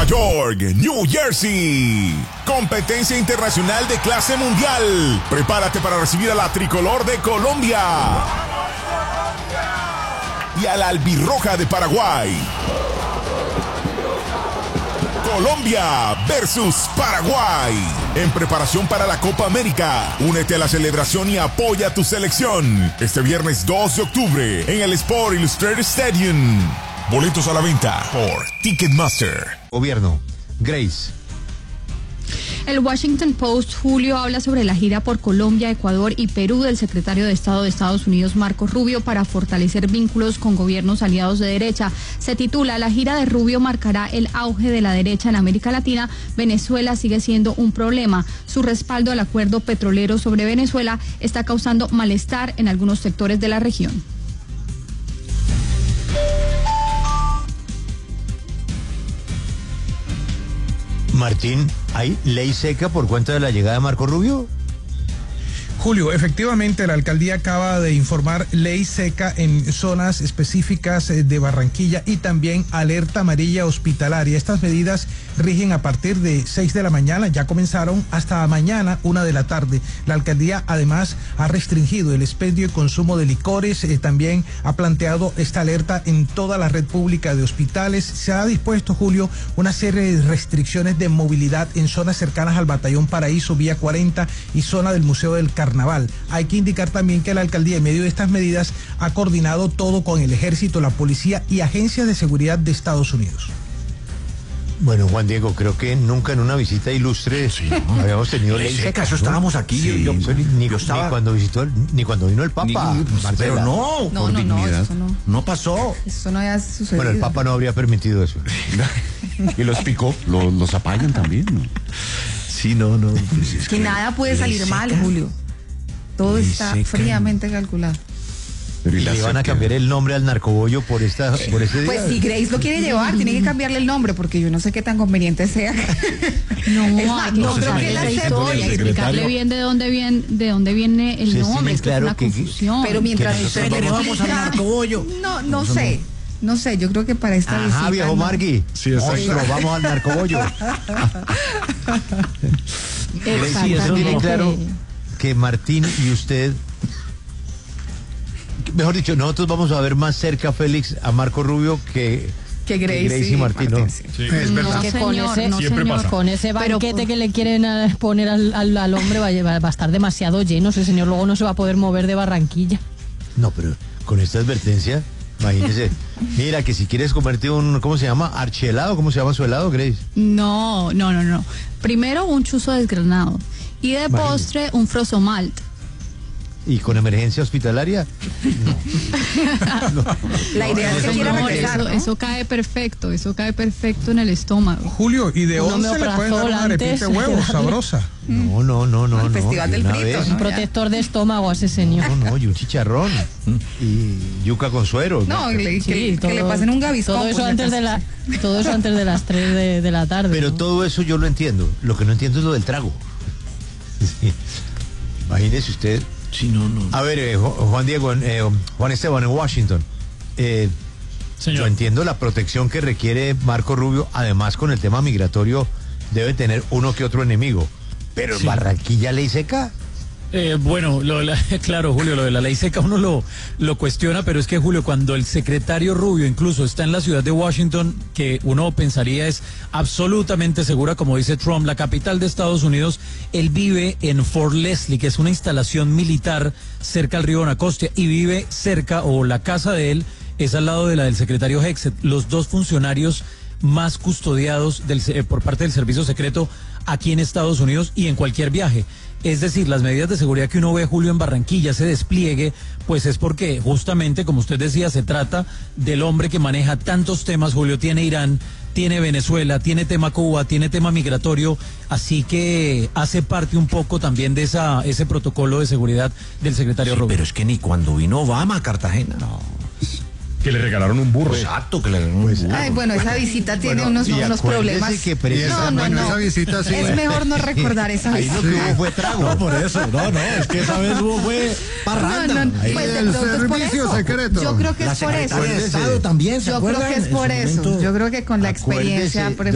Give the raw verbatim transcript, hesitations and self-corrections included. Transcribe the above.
York, New Jersey. Competencia internacional de clase mundial. Prepárate para recibir a la tricolor de Colombia y a la albirroja de Paraguay. Colombia versus Paraguay. En preparación para la Copa América. Únete a la celebración y apoya a tu selección. Este viernes dos de octubre en el Sport Illustrated Stadium. Boletos a la venta por Ticketmaster. Gobierno. Grace. El Washington Post, Julio, habla sobre la gira por Colombia, Ecuador y Perú del secretario de Estado de Estados Unidos, Marco Rubio, para fortalecer vínculos con gobiernos aliados de derecha. Se titula: La gira de Rubio marcará el auge de la derecha en América Latina. Venezuela sigue siendo un problema. Su respaldo al acuerdo petrolero sobre Venezuela está causando malestar en algunos sectores de la región. Martín, ¿hay ley seca por cuenta de la llegada de Marco Rubio? Julio, efectivamente la alcaldía acaba de informar ley seca en zonas específicas de Barranquilla y también alerta amarilla hospitalaria. Estas medidas rigen a partir de seis de la mañana, ya comenzaron hasta mañana una de la tarde. La alcaldía además ha restringido el expendio y consumo de licores, eh, también ha planteado esta alerta en toda la red pública de hospitales. Se ha dispuesto, Julio, una serie de restricciones de movilidad en zonas cercanas al Batallón Paraíso, Vía cuarenta y zona del Museo del Carnaval. Hay que indicar también que la alcaldía, en medio de estas medidas, ha coordinado todo con el ejército, la policía y agencias de seguridad de Estados Unidos. Bueno, Juan Diego, creo que nunca en una visita ilustre sí, ¿no? habíamos tenido ley seca. Eso estábamos aquí. Sí, yo, yo, ni, yo estaba... ni cuando visitó, el, ni cuando vino el Papa. Ni, pero no, no, por no, dignidad. no, eso no. No pasó. Eso no había sucedido. Bueno, el Papa no habría permitido eso. Y los picó, lo, los apañan también, ¿no? Sí, no, no. Pues es que, que nada puede salir seca. mal, Julio. Todo ley está seca. fríamente calculado. Pero ¿y le van a cambiar el nombre al narcobollo por esta por este día? Pues si Grace lo quiere llevar, tiene que cambiarle el nombre, porque yo no sé qué tan conveniente sea. No, más, no creo que la historia, explicarle bien de dónde viene, de dónde viene el sí, nombre, es claro una que, confusión. Pero mientras usted le vamos al narcobollo. No, no sé. No sé, yo creo que para esta Ajá, visita... Ajá, viejo no. Margui. Sí, monstruo, vamos al narcobollo. Sí, eso tiene claro que Martín y usted... Mejor dicho, nosotros vamos a ver más cerca, Félix, a Marco Rubio que, que Grace, que Grace y Martín. Martín, ¿no? sí. Sí, es verdad. No, que señor, con ese, no, siempre señor. pasa. Con ese banquete Pero, que le quieren poner al, al, al hombre va a, va a estar demasiado lleno. Ese señor luego no se va a poder mover de Barranquilla. No, pero con esta advertencia, imagínese. Mira, que si quieres comerte un, ¿cómo se llama? ¿Archelado? ¿Cómo se llama su helado, Grace? No, no, no, no. Primero un chuzo desgranado y de Imagínese. postre un frosomalt. ¿Y con emergencia hospitalaria? No. no. La idea no, es que quiera no, regresar, eso, ¿no? eso cae perfecto, eso cae perfecto en el estómago. Julio, y de once le pueden dar una arepita de huevo sabrosa. No, no, no, no. El no, festival del frito, vez, ¿no? Un protector de estómago a ese señor. No, no, y un chicharrón. Y yuca con suero. No, ¿no? Que, sí, que, todo, que le pasen un gaviscón. Todo eso antes de la, todo eso antes de las tres de, de la tarde. Pero ¿no? todo eso yo lo entiendo. Lo que no entiendo es lo del trago. Sí. Imagínese usted. Sí, no, no. A ver, eh, Juan Diego, eh, Juan Esteban, en Washington. Eh, Señor. Yo entiendo la protección que requiere Marco Rubio. Además, con el tema migratorio, debe tener uno que otro enemigo. Pero en sí. Barranquilla, ley seca. Eh, bueno, lo, la, claro, Julio, lo de la ley seca uno lo, lo cuestiona, pero es que, Julio, cuando el secretario Rubio incluso está en la ciudad de Washington, que uno pensaría es absolutamente segura, como dice Trump, la capital de Estados Unidos, él vive en Fort Leslie, que es una instalación militar cerca al río Anacostia, y vive cerca, o la casa de él es al lado de la del secretario Hexet, los dos funcionarios más custodiados del, eh, por parte del servicio secreto aquí en Estados Unidos y en cualquier viaje. Es decir, las medidas de seguridad que uno ve, Julio, en Barranquilla, ese despliegue, pues es porque justamente, como usted decía, se trata del hombre que maneja tantos temas, Julio. Tiene Irán, tiene Venezuela, tiene tema Cuba, tiene tema migratorio, así que hace parte un poco también de esa ese protocolo de seguridad del secretario sí, Rubio. Pero es que ni cuando vino Obama a Cartagena. No. Que le regalaron un burro. Exacto, que le regalaron un burro. Ay, bueno, esa visita tiene bueno, unos, unos problemas. Que esa, no, no, bueno, no. Esa visita, sí. Es mejor no recordar esa visita. Ahí lo que hubo fue trago. No, por eso. No, no, es que esa vez hubo fue parranda. No, no, pues de el pronto es por servicio eso. secreto. Yo creo que la es por eso. De Estado también, ¿se Yo acuerdan? creo que es por eso. Yo creo que con la experiencia, por